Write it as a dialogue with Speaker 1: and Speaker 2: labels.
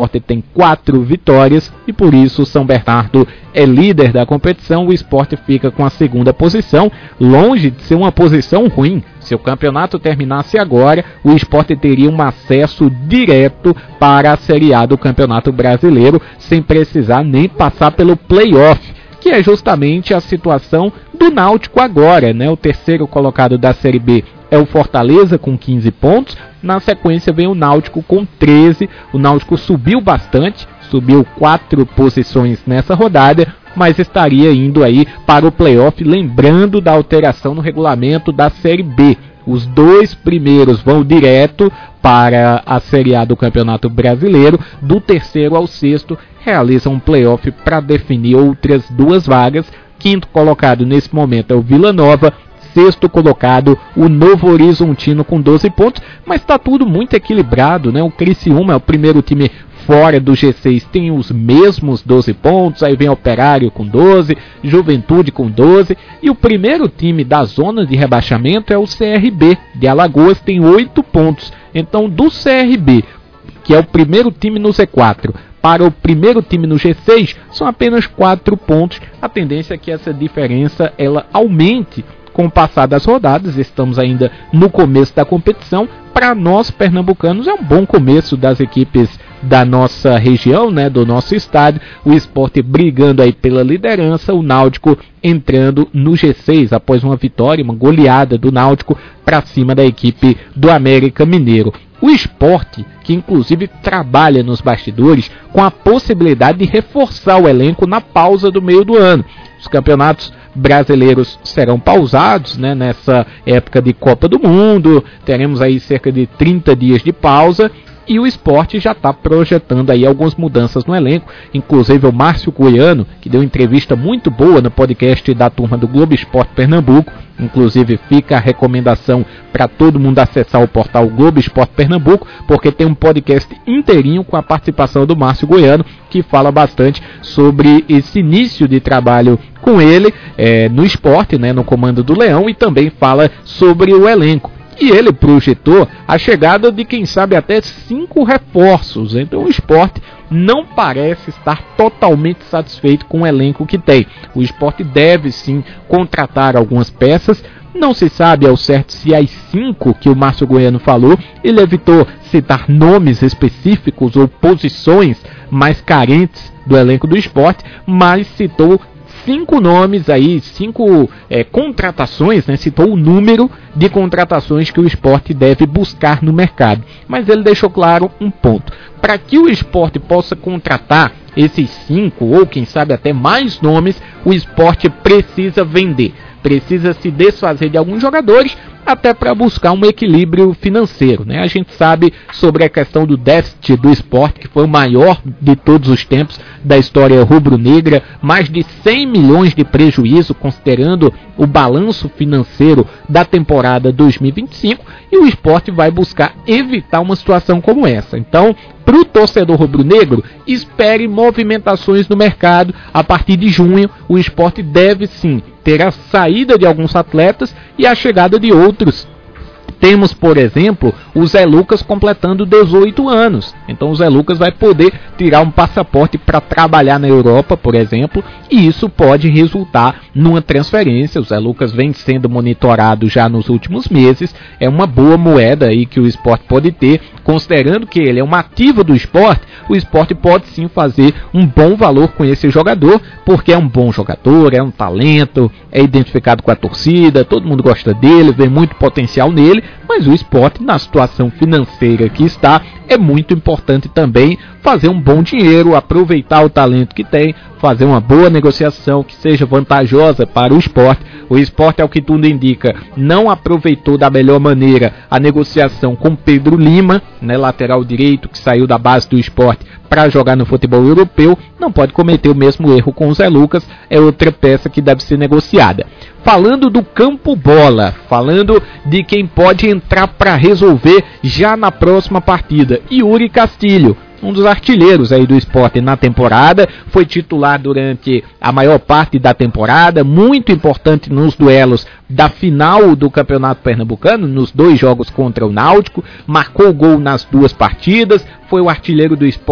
Speaker 1: Sport tem 4 vitórias e por isso o São Bernardo é líder da competição. O Sport fica com a segunda posição, longe de ser uma posição ruim. Se o campeonato terminasse agora, o Sport teria um acesso direto para a Série A do Campeonato Brasileiro, sem precisar nem passar pelo play-off, que é justamente a situação do Náutico agora, né? O terceiro colocado da Série B é o Fortaleza com 15 pontos, na sequência vem o Náutico com 13, o Náutico subiu bastante, subiu 4 posições nessa rodada, mas estaria indo aí para o playoff, lembrando da alteração no regulamento da Série B. Os 2 primeiros vão direto para a Série A do Campeonato Brasileiro, do terceiro ao sexto realizam um playoff para definir outras 2 vagas. Quinto colocado nesse momento é o Vila Nova, sexto colocado o Novo Horizontino com 12 pontos, mas está tudo muito equilibrado, né? O Criciúma é o primeiro time fora do G6, tem os mesmos 12 pontos, aí vem Operário com 12, Juventude com 12, e o primeiro time da zona de rebaixamento é o CRB de Alagoas, tem 8 pontos. Então do CRB, que é o primeiro time no Z4, para o primeiro time no G6, são apenas 4 pontos. A tendência é que essa diferença ela aumente com o passar das rodadas. Estamos ainda no começo da competição. Para nós pernambucanos é um bom começo das equipes da nossa região, né, do nosso estado. O Sport brigando aí pela liderança, o Náutico entrando no G6 após uma vitória, uma goleada do Náutico para cima da equipe do América Mineiro. O Sport, que inclusive trabalha nos bastidores com a possibilidade de reforçar o elenco na pausa do meio do ano. Os campeonatos brasileiros serão pausados, né, nessa época de Copa do Mundo, teremos aí cerca de 30 dias de pausa, e o Sport já está projetando aí algumas mudanças no elenco, inclusive o Márcio Goiano, que deu entrevista muito boa no podcast da turma do Globo Esporte Pernambuco, inclusive fica a recomendação para todo mundo acessar o portal Globo Esporte Pernambuco, porque tem um podcast inteirinho com a participação do Márcio Goiano, que fala bastante sobre esse início de trabalho com ele no esporte, né, no comando do Leão, e também fala sobre o elenco. E ele projetou a chegada de, quem sabe, até 5 reforços. Então o Sport não parece estar totalmente satisfeito com o elenco que tem. O Sport deve sim contratar algumas peças. Não se sabe ao certo se as 5 que o Márcio Goiano falou, ele evitou citar nomes específicos ou posições mais carentes do elenco do Sport, mas citou 5 nomes aí, 5 contratações, né? Citou o número de contratações que o Sport deve buscar no mercado. Mas ele deixou claro um ponto. Para que o Sport possa contratar esses 5, ou quem sabe até mais nomes, o Sport precisa vender. Precisa se desfazer de alguns jogadores, até para buscar um equilíbrio financeiro, né? A gente sabe sobre a questão do déficit do Sport, que foi o maior de todos os tempos da história rubro-negra, mais de 100 milhões de prejuízo, considerando o balanço financeiro da temporada 2025, e o Sport vai buscar evitar uma situação como essa. Então, para o torcedor rubro-negro, espere movimentações no mercado. A partir de junho, o Sport deve sim ter a saída de alguns atletas e a chegada de outros. Temos, por exemplo, o Zé Lucas completando 18 anos. Então o Zé Lucas vai poder tirar um passaporte para trabalhar na Europa, por exemplo, e isso pode resultar numa transferência. O Zé Lucas vem sendo monitorado já nos últimos meses. É uma boa moeda aí que o Sport pode ter, considerando que ele é um ativo do Sport. O Sport pode sim fazer um bom valor com esse jogador, porque é um bom jogador, é um talento, é identificado com a torcida, todo mundo gosta dele, vê muito potencial nele. Mas o Sport, na situação financeira que está, é muito importante também fazer um bom dinheiro, aproveitar o talento que tem, fazer uma boa negociação que seja vantajosa para o Sport. O Sport, ao que tudo indica, não aproveitou da melhor maneira a negociação com Pedro Lima, né, lateral direito que saiu da base do Sport para jogar no futebol europeu. Não pode cometer o mesmo erro com o Zé Lucas, é outra peça que deve ser negociada. Falando do campo bola, falando de quem pode entrar para resolver já na próxima partida, Yuri Castilho, um dos artilheiros aí do Sport na temporada, foi titular durante a maior parte da temporada, muito importante nos duelos da final do Campeonato Pernambucano, nos 2 jogos contra o Náutico, marcou gol nas 2 partidas, foi o artilheiro do Sport